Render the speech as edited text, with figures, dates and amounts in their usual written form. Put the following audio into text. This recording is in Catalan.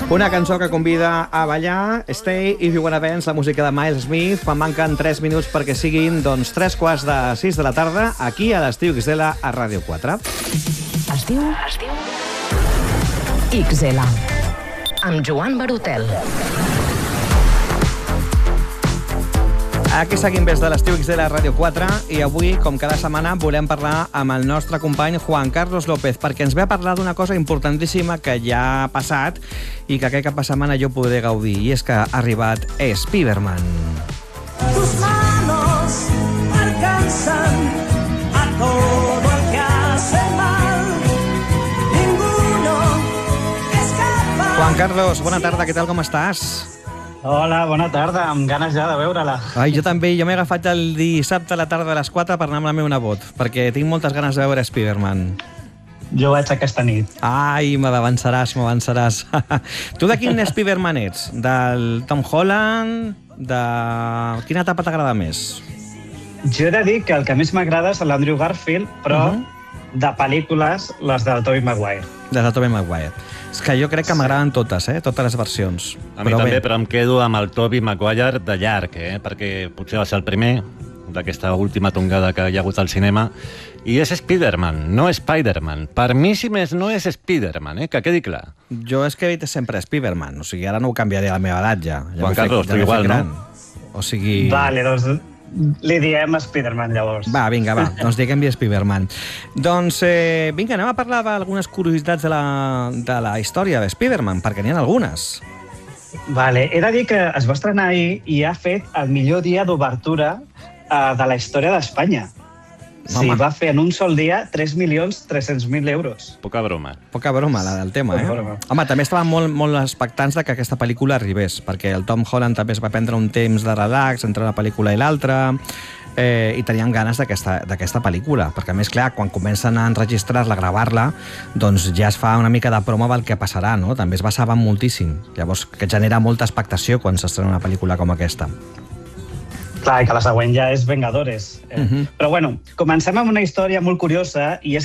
Una cançó que convida a ballar, Stay If You Wanna Dance, la música de Miles Smith, quan manquen 3 minuts perquè siguin 3:15 de la tarda, aquí a l'Estiu XL a Ràdio 4. Es diu XL, amb Joan Barotel. Aquí seguim des de l'Estiu XL a Ràdio 4 i avui, com cada setmana, volem parlar amb el nostre company Juan Carlos López perquè ens ve a parlar d'una cosa importantíssima que ja ha passat i que aquest cap de setmana jo podré gaudir, i és que ha arribat Spider-Man. Tus manos alcanzan a todo el que hace mal. Ninguno escapa. Juan Carlos, bona tarda, què tal, com estàs? Hola, bona tarda, amb ganes ja de veure-la. Ai, jo també, jo m'he agafat el dissabte a la tarda a les 4 per anar amb la meva nebot, perquè tinc moltes ganes de veure Spider-Man. Jo vaig aquesta nit. Ai, m'avançaràs. Tu de quin Spider-Man ets? Del Tom Holland? De... Quina etapa t'agrada més? Jo he de dir que el que més m'agrada és l'Andrew Garfield, però de pel·lícules, les del Tobey Maguire. Des de Tobey Maguire. És que jo crec que m'agraden totes, totes les versions. A mi també, però em quedo amb el Tobey Maguire de llarg, perquè potser va ser el primer d'aquesta última tongada que hi ha hagut al cinema, i és Spider-Man, no Spider-Man. Per mi, si més, no és Spider-Man, que quedi clar. Jo és que he dit sempre Spider-Man, o sigui, ara no ho canviaré a la meva edat ja. Juan Carlos, tu igual, no? O sigui... Vale, doncs li diem Spider-Man, llavors. Va, vinga, doncs diguem-li Spider-Man. Doncs, vinga, anem a parlar d'algunes curiositats de la història de Spider-Man, perquè n'hi ha algunes. Vale, he de dir que es va estrenar ahir i ha fet el millor dia d'obertura de la història d'Espanya. Sí, va fer en un sol dia 3.300.000 euros. Poca broma. Poca broma, la del tema, Home, també estaven molt expectants de que aquesta pel·lícula arribés, perquè el Tom Holland també es va prendre un temps de relax entre una pel·lícula i l'altra, i tenien ganes d'aquesta pel·lícula, perquè a més, clar, quan comencen a enregistrar-la, a gravar-la, doncs ja es fa una mica de promo del que passarà, no? També es basaven moltíssim. Llavors, que genera molta expectació quan s'estrena una pel·lícula com aquesta. Clar, que la següent ja és Vengadores. Però bueno, comencem amb una història molt curiosa, i és